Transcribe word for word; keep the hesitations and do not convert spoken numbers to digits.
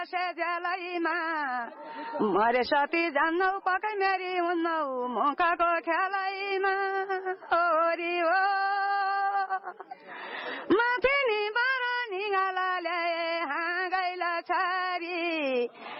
सेजेलैमा मरे सती जान्नौ पक्कै मेरी हुन्नौ मौकाको खेलैमा ओरी हो माथि नि बारा निगाला ल्याए हाँगैला छारी